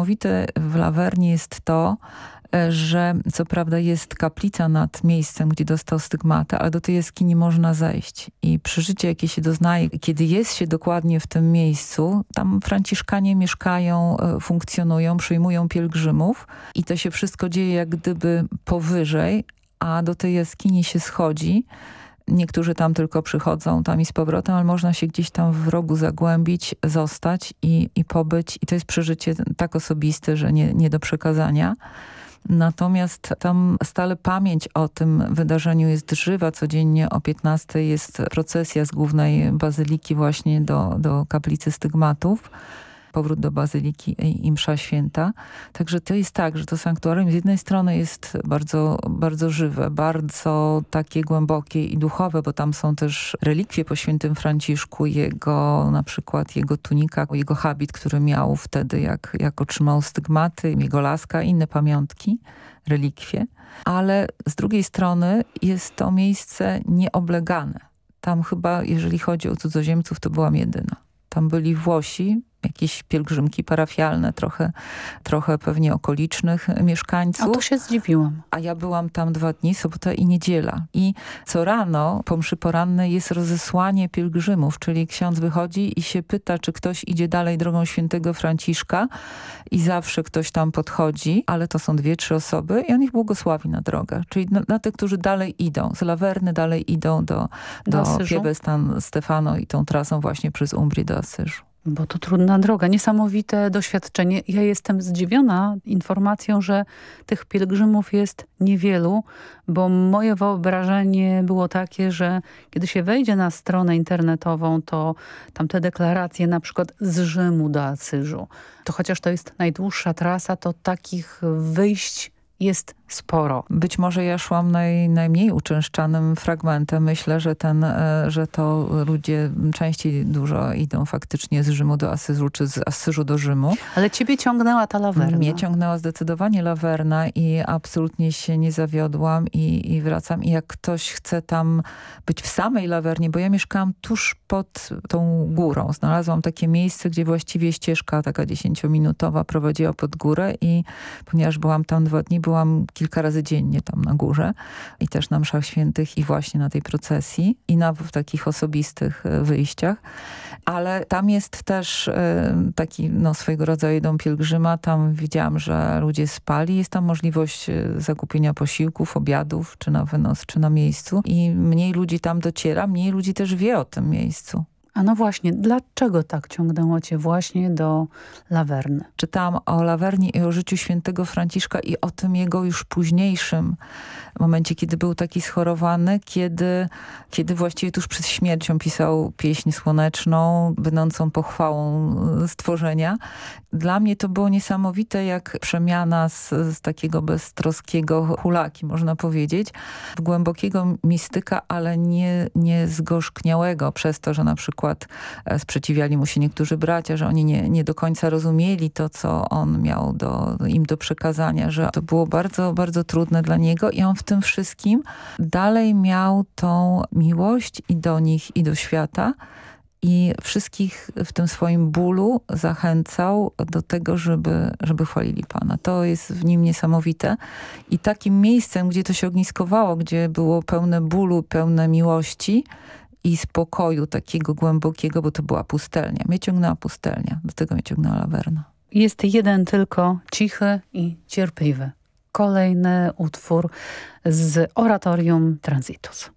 niesamowite w Lavernie jest to, że co prawda jest kaplica nad miejscem, gdzie dostał stygmaty, ale do tej jaskini można zejść. I przeżycie, jakie się doznaje, kiedy jest się dokładnie w tym miejscu, tam franciszkanie mieszkają, funkcjonują, przyjmują pielgrzymów i to się wszystko dzieje jak gdyby powyżej, a do tej jaskini się schodzi. Niektórzy tam tylko przychodzą, tam i z powrotem, ale można się gdzieś tam w rogu zagłębić, zostać i pobyć. I to jest przeżycie tak osobiste, że nie do przekazania. Natomiast tam stale pamięć o tym wydarzeniu jest żywa. Codziennie o 15:00 jest procesja z głównej bazyliki właśnie do kaplicy stygmatów. Powrót do bazyliki i msza święta. Także to jest tak, że to sanktuarium z jednej strony jest bardzo, bardzo żywe, bardzo takie głębokie i duchowe, bo tam są też relikwie po świętym Franciszku, na przykład jego tunika, jego habit, który miał wtedy, jak otrzymał stygmaty, jego laska, inne pamiątki, relikwie. Ale z drugiej strony jest to miejsce nieoblegane. Tam chyba, jeżeli chodzi o cudzoziemców, to byłam jedyna. Tam byli Włosi, jakieś pielgrzymki parafialne, trochę pewnie okolicznych mieszkańców. A to się zdziwiłam. A ja byłam tam 2 dni, sobota i niedziela. I co rano, po mszy porannej jest rozesłanie pielgrzymów, czyli ksiądz wychodzi i się pyta, czy ktoś idzie dalej drogą świętego Franciszka i zawsze ktoś tam podchodzi, ale to są 2-3 osoby i on ich błogosławi na drogę. Czyli na tych, którzy dalej idą. Z Laverny dalej idą do Pieve San Stefano i tą trasą właśnie przez Umbrię do Asyżu. Bo to trudna droga, niesamowite doświadczenie. Ja jestem zdziwiona informacją, że tych pielgrzymów jest niewielu, bo moje wyobrażenie było takie, że kiedy się wejdzie na stronę internetową, to tam te deklaracje na przykład z Rzymu do Asyżu, to chociaż to jest najdłuższa trasa, to takich wyjść jest sporo. Być może ja szłam najmniej uczęszczanym fragmentem. Myślę, że to ludzie częściej dużo idą faktycznie z Rzymu do Asyżu, czy z Asyżu do Rzymu. Ale ciebie ciągnęła ta Laverna. Mnie ciągnęła zdecydowanie Laverna i absolutnie się nie zawiodłam i wracam. I jak ktoś chce tam być w samej Lavernie, bo ja mieszkałam tuż pod tą górą. Znalazłam takie miejsce, gdzie właściwie ścieżka taka 10-minutowa prowadziła pod górę i ponieważ byłam tam 2 dni, byłam kilka razy dziennie tam na górze i też na mszach świętych i właśnie na tej procesji i w takich osobistych wyjściach. Ale tam jest też taki swojego rodzaju dom pielgrzyma. Tam widziałam, że ludzie spali. Jest tam możliwość zakupienia posiłków, obiadów, czy na wynos, czy na miejscu. I mniej ludzi tam dociera, mniej ludzi też wie o tym miejscu. A no właśnie, dlaczego tak ciągnęło cię właśnie do Laverny? Czytałam o Lavernie i o życiu świętego Franciszka i o tym jego już późniejszym momencie, kiedy był taki schorowany, kiedy właściwie tuż przed śmiercią pisał pieśń słoneczną, będącą pochwałą stworzenia. Dla mnie to było niesamowite, jak przemiana z takiego beztroskiego hulaki, można powiedzieć, w głębokiego mistyka, ale nie zgorzkniałego przez to, że na przykład sprzeciwiali mu się niektórzy bracia, że oni nie do końca rozumieli to, co on miał im do przekazania, że to było bardzo, bardzo trudne dla niego i on w tym wszystkim dalej miał tą miłość i do nich, i do świata. I wszystkich w tym swoim bólu zachęcał do tego, żeby chwalili Pana. To jest w nim niesamowite. I takim miejscem, gdzie to się ogniskowało, gdzie było pełne bólu, pełne miłości i spokoju takiego głębokiego, bo to była pustelnia. Mnie ciągnęła pustelnia. Do tego mnie ciągnęła Laverna. Jest jeden tylko cichy i cierpliwy. Kolejny utwór z oratorium Transitus.